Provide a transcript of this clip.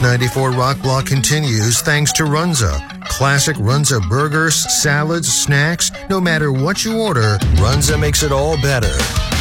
94 Rock Block continues thanks to Runza. Classic Runza burgers, salads, snacks. No matter what you order, Runza makes it all better.